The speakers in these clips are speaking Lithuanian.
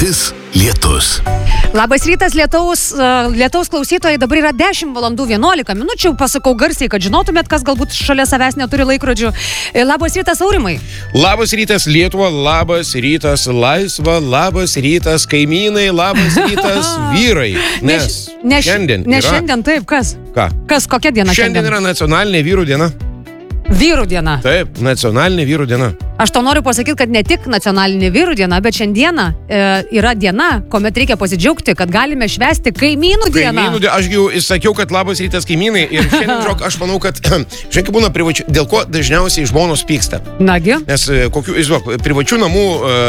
stotis Lietus. Labas rytas, Lietaus klausytojai, dabar yra 10:11. Pasakau garsiai, kad žinotumėt, kas galbūt šalia savęs neturi laikrodžių. Labas rytas, Aurimai. Labas rytas, Lietuva, labas rytas, laisva, labas rytas, kaimynai, labas rytas, vyrai. Nes šiandien yra... šiandien, taip, kas? Ką? Kokia diena šiandien? Šiandien yra nacionalinė vyrų diena. Vyrų diena. Taip, nacionalinė vyrų diena. Aš to noriu pasakyti, kad ne tik nacionalinė vyrų diena, bet šiandieną yra diena, kuomet reikia pasidžiaugti, kad galime švęsti kaimynų dieną. Aš jau sakiau, kad labas rytas kaimynai ir šiandien, aš manau, kad šiandien būna privačių, dėl ko dažniausiai žmonos pyksta. Nagi? Nes privačių namų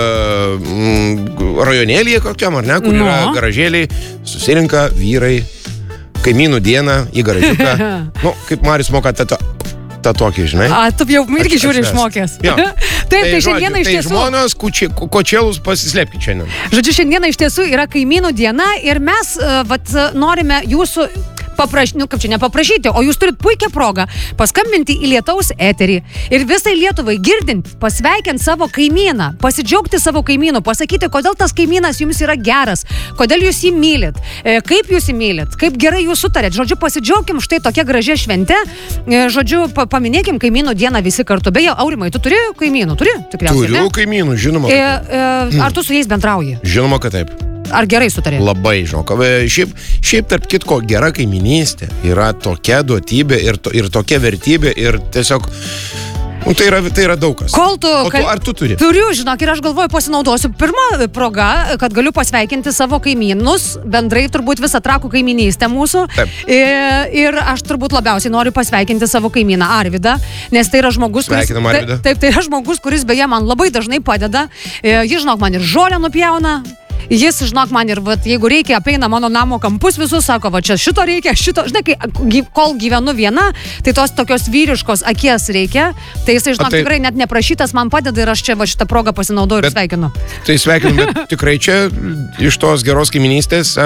rajonėlyje kokiam, ar ne, kur yra garažėliai, susirinka vyrai kaimynų dieną į garažiuką. Kaip Marius moka tokį, žinai. Tu jau irgi žiūri išmokęs. Taip, tai šiandieną iš tiesų... Tai žmonos kočėlus pasislėpkit šiandien. Žodžiu, šiandieną iš tiesų yra kaimynų diena ir mes norime jūsų nepaprašyti, o jūs turit puikią progą paskambinti į Lietaus eterį ir visai Lietuvai girdint, pasveikinti savo kaimyną, pasidžiaugti savo kaimynu, pasakyti, kodėl tas kaimynas jums yra geras, kodėl jūs jį mylit, kaip jūs jį mylit, kaip gerai jūs sutarėt. Žodžiu, pasidžiaugim štai tokia gražia švente. Žodžiu, paminėkim kaimynų dieną visi kartu. Beje, Aurimai, tu turi kaimynų? Tikriausiai, Turiu kaimynų, žinoma. Ar tu su jais bendrauji? Žinoma, kad taip. Ar gerai sutarė? Labai, žinok. Šiaip tarp kitko, gera kaiminystė yra tokia duotybė ir tokia vertybė ir tiesiog... Tai yra daug kas. Ar tu turi? Turiu, žinok, ir aš galvoju, pasinaudosiu pirmą progą, kad galiu pasveikinti savo kaimynus, bendrai turbūt visą trakų kaiminystę mūsų. Taip. Ir aš turbūt labiausiai noriu pasveikinti savo kaimyną Arvydą, nes tai yra žmogus, Sveikinam, Arvydą. Taip, tai yra žmogus, kuris beje man labai dažnai padeda. Jis, žinok, man ir žolę nupjauna. Jis, žinok, man ir, jeigu reikia, apeina mano namo kampus visus, sako, va čia šito reikia, šito. Žinai, kol gyvenu viena, tai tos tokios vyriškos akies reikia. Tai jisai, žinok, tikrai net neprašytas man padeda ir aš čia šitą progą pasinaudoju ir sveikinu. Tai sveikinu, bet tikrai čia iš tos geros kaiminystės,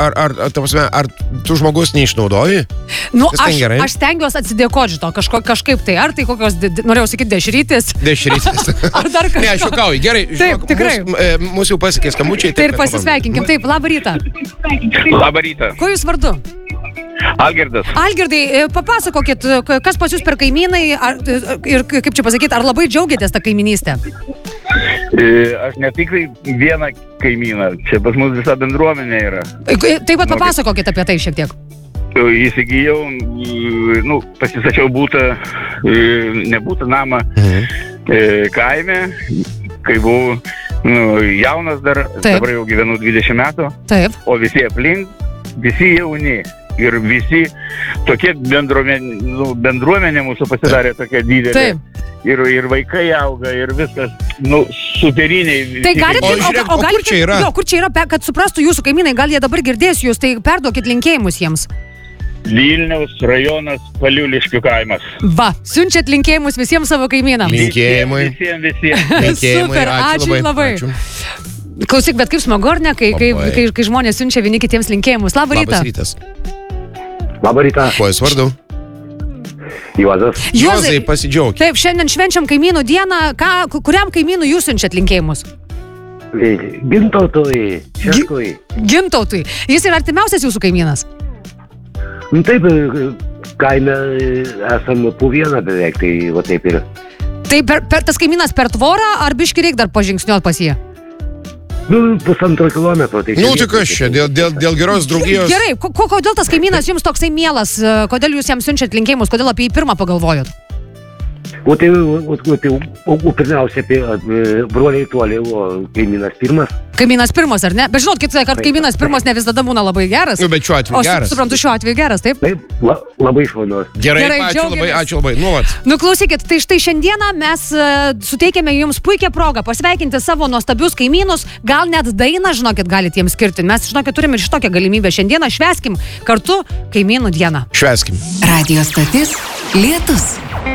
ar tu žmogus neišnaudoji? Aš stengiuosi atsidėkoti šito, kažkaip tai. Ar tai kokios, norėjau sakyti, dešrytis? Dešrytis. Ar dar kažkas? Ne, aš juokauju. Gerai, taip, tikrai. Mūsų jau pasiekė skambučiai. Tai ir pasisveikinkim. Taip, labą rytą. Labą rytą. Ko jūs vardu? Algirdas. Algirdai, papasakokit, kas pas jūs per kaimynai ir kaip čia pasakyti, ar labai džiaugiatės tą kaiminystę? Aš ne tik vieną kaimyną, čia pas mus visa bendruomenė yra. Taip pat papasakokit apie tai šiek tiek. Įsigijau, pasistačiau būtą, nebūtą namą kaime, kai buvau jaunas dar, dabar jau gyvenu 20 metų, o visi aplink, visi jauni ir visi tokie bendruomenė mūsų pasidarė tokia didelė. Ir vaikai auga, ir viskas, superiniai. Tai galite, o kur čia yra? Kur čia yra, kad suprastų jūsų kaimynai, gal jie dabar girdės jūs, tai perduokit linkėjimus jiems. Vilniaus rajonas Paliuliškių kaimas. Va, siunčiat linkėjimus visiems savo kaimynams. Linkėjimai. Visiems. Super, ačiū labai. Klausyk, bet kaip smagu, ar ne, kai žmonės siunčia vieni kitiems linkėjimus. Labą rytą. Labas rytas. Labą rytą. Kuo jūs vardu? Juozas. Juozai, pasidžiaugti. Taip, šiandien švenčiam kaimynų dieną. Kuriam kaimynų jūs siunčiat linkėjimus? Gintautui. Šeškui. Gintautui. Jis yra artimiausias jūsų kaimynas? Taip, kaime esam po vieną beveik, tai va taip ir. Tai tas kaimynas per tvorą, ar biškį reik dar pažingsniuot pas jį? 1,5 kilometro. Tai kas čia, dėl geros draugijos. Gerai, kodėl tas kaimynas jums toksai mielas, kodėl jūs jam siunčiat linkėjimus, kodėl apie jį pirmą pagalvojot? O pirmiausia apie broliai toliai, o kaimynas pirmas. Kaimynas pirmas, ar ne? Bet žinot, kitą kartą kaimynas pirmas ne visada būna labai geras. Bet šiuo atveju geras. Suprantu, šiuo atveju geras, taip? Taip, labai švanos. Gerai, ačiū labai. Klausykit, tai štai šiandieną mes suteikėme jums puikią progą pasveikinti savo nuostabius kaimynus, gal net dainą, žinokit, galite jiems skirti. Mes, žinokit, turime ir šitokią galimybę šiandieną. Švęskim kartu kaimynų dieną. Švęskim. Radio stotis Lietus.